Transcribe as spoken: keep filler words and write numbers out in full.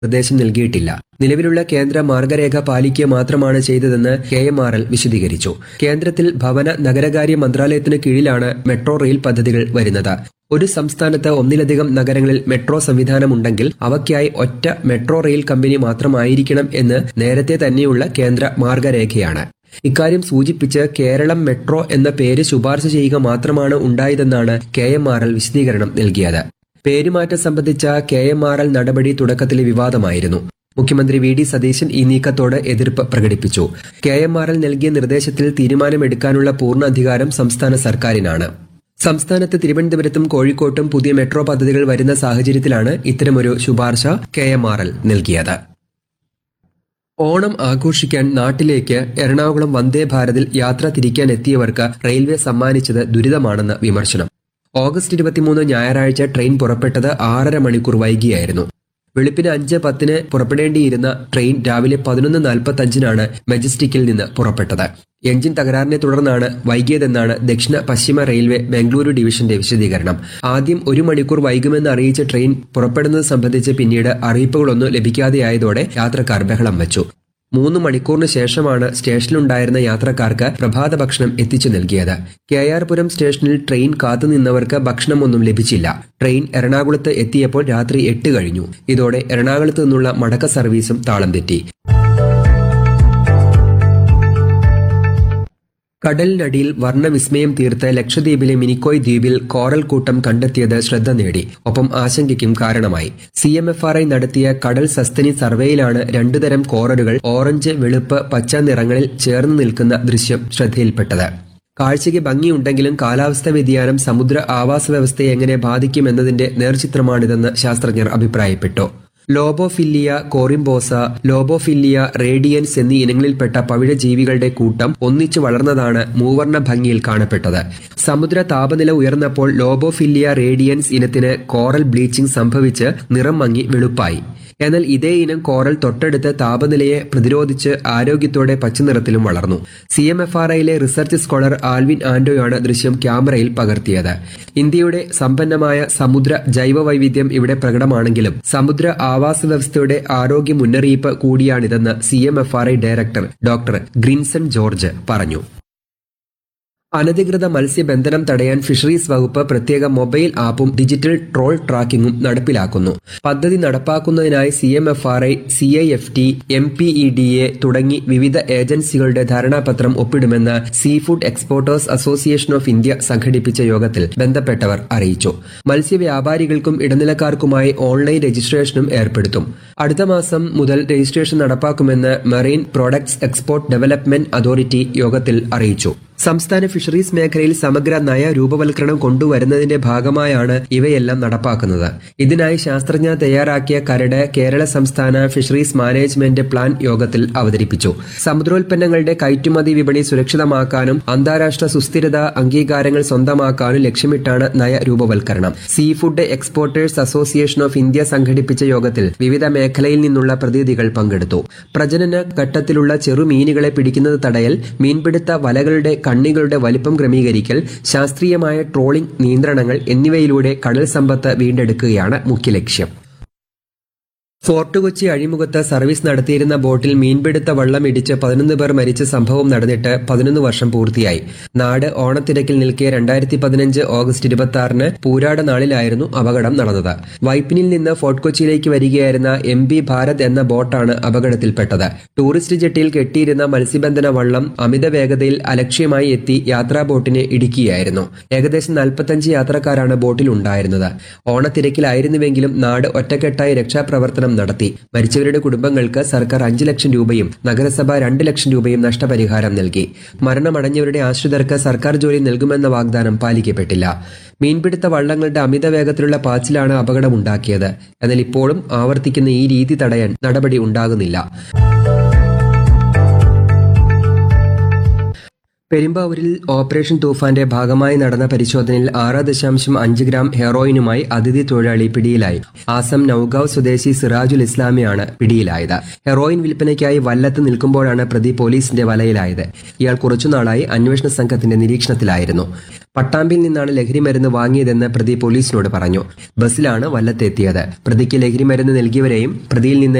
നിർദ്ദേശം നൽകിയിട്ടില്ല. നിലവിലുള്ള കേന്ദ്ര മാർഗരേഖ പാലിക്കുക മാത്രമാണ് ചെയ്തതെന്ന് കെ എം ആർ എൽ വിശദീകരിച്ചു. കേന്ദ്രത്തിൽ ഭവന നഗരകാര്യ മന്ത്രാലയത്തിന് കീഴിലാണ് മെട്രോ റെയിൽ പദ്ധതികൾ വരുന്നത്. ഒരു സംസ്ഥാനത്ത് ഒന്നിലധികം നഗരങ്ങളിൽ മെട്രോ സംവിധാനമുണ്ടെങ്കിൽ അവയ്ക്കായി ഒറ്റ മെട്രോ റെയിൽ കമ്പനി മാത്രമായിരിക്കണം എന്ന് നേരത്തെ തന്നെയുള്ള കേന്ദ്ര മാർഗരേഖയാണ്. ഇക്കാര്യം സൂചിപ്പിച്ച് കേരളം മെട്രോ എന്ന പേര് ശുപാർശ ചെയ്യുക മാത്രമാണ് ഉണ്ടായതെന്നാണ് കെ എം ആർ എൽ വിശദീകരണം നൽകിയത്. പേരുമാറ്റം സംബന്ധിച്ച കെ എം ആർ എൽ നടപടി തുടക്കത്തിലെ വിവാദമായിരുന്നു. മുഖ്യമന്ത്രി വി ഡി സതീശൻ ഈ നീക്കത്തോട് എതിർപ്പ് പ്രകടിപ്പിച്ചു. കെ എം ആർ എൽ നൽകിയ നിർദ്ദേശത്തിൽ തീരുമാനമെടുക്കാനുള്ള പൂർണ്ണ അധികാരം സംസ്ഥാന സർക്കാരിനാണ്. സംസ്ഥാനത്ത് തിരുവനന്തപുരത്തും കോഴിക്കോട്ടും പുതിയ മെട്രോ പദ്ധതികൾ വരുന്ന സാഹചര്യത്തിലാണ് ഇത്തരമൊരു ശുപാർശ കെ എം ആർ എൽ നൽകിയത്. ഓണം ആഘോഷിക്കാൻ നാട്ടിലേക്ക് എറണാകുളം വന്ദേ ഭാരതിൽ യാത്ര തിരിക്കാൻ എത്തിയവർക്ക് റെയിൽവേ സമ്മാനിച്ചത് ദുരിതമാണെന്ന് വിമർശനം. ഓഗസ്റ്റ് ഇരുപത്തിമൂന്ന് ഞായറാഴ്ച ട്രെയിൻ പുറപ്പെട്ടത് ആറര മണിക്കൂർ വൈകിയായിരുന്നു. വെളുപ്പിന് അഞ്ച് പത്തിന് പുറപ്പെടേണ്ടിയിരുന്ന ട്രെയിൻ രാവിലെ പതിനൊന്ന് നാൽപ്പത്തഞ്ചിനാണ് മജസ്റ്റിക്കിൽ നിന്ന് പുറപ്പെട്ടത്. എഞ്ചിൻ തകരാറിനെ തുടർന്നാണ് വൈകിയതെന്നാണ് ദക്ഷിണ പശ്ചിമ റെയിൽവേ ബംഗളൂരു ഡിവിഷന്റെ വിശദീകരണം. ആദ്യം ഒരു മണിക്കൂർ വൈകുമെന്ന് അറിയിച്ച ട്രെയിൻ പുറപ്പെടുന്നത് സംബന്ധിച്ച് പിന്നീട് അറിയിപ്പുകളൊന്നും ലഭിക്കാതെയായതോടെ യാത്രക്കാർ ബഹളം വച്ചു. മൂന്ന് മണിക്കൂറിന് ശേഷമാണ് സ്റ്റേഷനിലുണ്ടായിരുന്ന യാത്രക്കാർക്ക് പ്രഭാത ഭക്ഷണം എത്തിച്ചു നൽകിയത്. കെ ആർ പുരം സ്റ്റേഷനിൽ ട്രെയിൻ കാത്തുനിന്നവർക്ക് ഭക്ഷണമൊന്നും ലഭിച്ചില്ല. ട്രെയിൻ എറണാകുളത്ത് എത്തിയപ്പോൾ രാത്രി എട്ട് കഴിഞ്ഞു. ഇതോടെ എറണാകുളത്ത് നിന്നുള്ള മടക്ക സർവീസും താളം തെറ്റി. കടലിനടിയിൽ വർണ്ണവിസ്മയം തീർത്ത് ലക്ഷദ്വീപിലെ മിനിക്കോയ് ദ്വീപിൽ കോറൽ കൂട്ടം കണ്ടെത്തിയത് ശ്രദ്ധ നേടി, ഒപ്പം ആശങ്കയ്ക്കും കാരണമായി. C M F R I നടത്തിയ കടൽ സസ്തനി സർവേയിലാണ് രണ്ടുതരം കോറലുകൾ ഓറഞ്ച്, വെളുപ്പ്, പച്ച നിറങ്ങളിൽ ചേർന്ന് നിൽക്കുന്ന ദൃശ്യം ശ്രദ്ധയിൽപ്പെട്ടത്. കാഴ്ചയ്ക്ക് ഭംഗിയുണ്ടെങ്കിലും കാലാവസ്ഥാ വ്യതിയാനം സമുദ്ര ആവാസ വ്യവസ്ഥയെ എങ്ങനെ ബാധിക്കുമെന്നതിന്റെ നേർചിത്രമാണിതെന്ന് ശാസ്ത്രജ്ഞർ അഭിപ്രായപ്പെട്ടു. ലോബോഫില്ലിയ കോറിംബോസ, ലോബോഫില്ലിയ റേഡിയൻസ് എന്നീ ഇനങ്ങളിൽപ്പെട്ട പവിഴജീവികളുടെ കൂട്ടം ഒന്നിച്ചു വളർന്നതാണ് മൂവർണ്ണ ഭംഗിയിൽ കാണപ്പെട്ടത്. സമുദ്ര താപനില ഉയർന്നപ്പോൾ ലോബോഫില്ലിയ റേഡിയൻസ് ഇനത്തിന് കോറൽ ബ്ലീച്ചിംഗ് സംഭവിച്ച് നിറം മങ്ങി വെളുപ്പായി. എന്നാൽ ഇതേ ഇനം കോറൽ തൊട്ടടുത്ത് താപനിലയെ പ്രതിരോധിച്ച് ആരോഗ്യത്തോടെ പച്ചനിറത്തിലും വളർന്നു. C M F R ഐയിലെ research scholar Alvin ആന്റോയാണ് ദൃശ്യം ക്യാമറയിൽ പകർത്തിയത്. ഇന്ത്യയുടെ സമ്പന്നമായ സമുദ്ര ജൈവ വൈവിധ്യം ഇവിടെ പ്രകടമാണെങ്കിലും സമുദ്ര ആവാസ വ്യവസ്ഥയുടെ ആരോഗ്യ മുന്നറിയിപ്പ് കൂടിയാണിതെന്ന് C M F R I director doctor Grinson George പറഞ്ഞു. അനധികൃത മത്സ്യബന്ധനം തടയാൻ ഫിഷറീസ് വകുപ്പ് പ്രത്യേക മൊബൈൽ ആപ്പും ഡിജിറ്റൽ ട്രോൾ ട്രാക്കിംഗും നടപ്പിലാക്കുന്നു. പദ്ധതി നടപ്പാക്കുന്നതിനായി C M F R I, C I F T, M P E D A തുടങ്ങി വിവിധ ഏജൻസികളുടെ ധാരണാപത്രം ഒപ്പിടുമെന്ന് sea food exporters association of India സംഘടിപ്പിച്ച യോഗത്തിൽ ബന്ധപ്പെട്ടവർ അറിയിച്ചു. മത്സ്യവ്യാപാരികൾക്കും ഇടനിലക്കാർക്കുമായി ഓൺലൈൻ രജിസ്ട്രേഷനും ഏർപ്പെടുത്തും. അടുത്ത മാസം മുതൽ രജിസ്ട്രേഷൻ നടപ്പാക്കുമെന്ന് marine products export development authority യോഗത്തിൽ അറിയിച്ചു. സംസ്ഥാന ഫിഷറീസ് മേഖലയിൽ സമഗ്ര നയ രൂപവൽക്കരണം കൊണ്ടുവരുന്നതിന്റെ ഭാഗമായാണ് ഇവയെല്ലാം നടപ്പാക്കുന്നത്. ഇതിനായി ശാസ്ത്രജ്ഞർ തയ്യാറാക്കിയ കരട് കേരള സംസ്ഥാന ഫിഷറീസ് മാനേജ്മെന്റ് പ്ലാൻ യോഗത്തിൽ അവതരിപ്പിച്ചു. സമുദ്രോൽപ്പന്നങ്ങളുടെ കയറ്റുമതി വിപണി സുരക്ഷിതമാക്കാനും അന്താരാഷ്ട്ര സുസ്ഥിരത അംഗീകാരങ്ങൾ സ്വന്തമാക്കാനും ലക്ഷ്യമിട്ടാണ് നയ രൂപവൽക്കരണം. Sea food exporters association of India സംഘടിപ്പിച്ച യോഗത്തിൽ വിവിധ മേഖലയിൽ നിന്നുള്ള പ്രതിനിധികൾ പങ്കെടുത്തു. പ്രജനന ഘട്ടത്തിലുള്ള ചെറുമീനുകളെ പിടിക്കുന്നത് തടയൽ, മീൻപിടുത്ത വലകളുടെ കണ്ണികളുടെ വലിപ്പം ക്രമീകരിക്കൽ, ശാസ്ത്രീയമായ ട്രോളിംഗ് നിയന്ത്രണങ്ങൾ എന്നിവയിലൂടെ കടൽ സമ്പത്ത് വീണ്ടെടുക്കുകയാണ് മുഖ്യ ലക്ഷ്യം. ഫോർട്ട് കൊച്ചി അഴിമുഖത്ത് സർവീസ് നടത്തിയിരുന്ന ബോട്ടിൽ മീൻപിടുത്ത വള്ളം ഇടിച്ച് പതിനൊന്ന് പേർ മരിച്ച സംഭവം നടന്നിട്ട് പതിനൊന്ന് വർഷം പൂർത്തിയായി. നാട് ഓണത്തിരക്കിൽ നിൽക്കെ രണ്ടായിരത്തി പതിനഞ്ച് ഓഗസ്റ്റ് ഇരുപത്തി ആറിന് പൂരാട നാളിലായിരുന്നു അപകടം നടന്നത്. വൈപ്പിനിൽ നിന്ന് ഫോർട്ട് കൊച്ചിയിലേക്ക് വരികയായിരുന്ന എം ബി ഭാരത് എന്ന ബോട്ടാണ് അപകടത്തിൽപ്പെട്ടത്. ടൂറിസ്റ്റ് ജെട്ടിയിൽ കെട്ടിയിരുന്ന മത്സ്യബന്ധന വള്ളം അമിത വേഗതയിൽ അലക്ഷ്യമായി എത്തി യാത്രാ ബോട്ടിനെ ഇടിക്കുകയായിരുന്നു. ഏകദേശം നാൽപ്പത്തഞ്ച് യാത്രക്കാരാണ് ബോട്ടിൽ ഉണ്ടായിരുന്നത്. ഓണത്തിരക്കിലായിരുന്നുവെങ്കിലും നാട് ഒറ്റക്കെട്ടായി രക്ഷാപ്രവർത്തനം നടത്തി. മരിച്ചവരുടെ കുടുംബങ്ങൾക്ക് സർക്കാർ അഞ്ചു ലക്ഷം രൂപയും നഗരസഭ രണ്ട് ലക്ഷം രൂപയും നഷ്ടപരിഹാരം നൽകി. മരണമടഞ്ഞവരുടെ ആശ്രിതർക്ക് സർക്കാർ ജോലി നൽകുമെന്ന വാഗ്ദാനം പാലിക്കപ്പെട്ടില്ല. മീൻപിടുത്ത വള്ളങ്ങളുടെ അമിത വേഗത്തിലുള്ള പാച്ചിലാണ് അപകടമുണ്ടാക്കിയത്. എന്നാൽ ഇപ്പോഴും ആവർത്തിക്കുന്ന ഈ രീതി തടയാൻ നടപടി ഉണ്ടാകുന്നില്ല. പെരുമ്പാവൂരിൽ ഓപ്പറേഷൻ തൂഫാന്റെ ഭാഗമായി നടന്ന പരിശോധനയിൽ ആറ് ദശാംശം അഞ്ച് ഗ്രാം ഹെറോയിനുമായി അതിഥി തൊഴിലാളി പിടിയിലായി. ആസം നൌഗാവ് സ്വദേശി സിറാജുൽ ഇസ്ലാമിയാണ് പിടിയിലായത്. ഹെറോയിൻ വിൽപ്പനയ്ക്കായി വല്ലത്ത് നിൽക്കുമ്പോഴാണ് പ്രതി പോലീസിന്റെ വലയിലായത്. ഇയാൾ കുറച്ചുനാളായി അന്വേഷണ സംഘത്തിന്റെ നിരീക്ഷണത്തിലായിരുന്നു. പട്ടാമ്പിയിൽ നിന്നാണ് ലഹരിമരുന്ന് വാങ്ങിയതെന്ന് പ്രതി പോലീസിനോട് പറഞ്ഞു. ബസ്സിലാണ് വല്ലത്തെത്തിയത്. പ്രതിക്ക് ലഹരിമരുന്ന് നൽകിയവരെയും പ്രതിയിൽ നിന്ന്